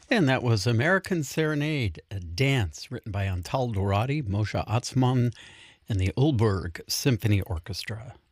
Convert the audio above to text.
And that was American Serenade, a dance written by Antal Dorati, Moshe Atzmon, and the Oldberg Symphony Orchestra.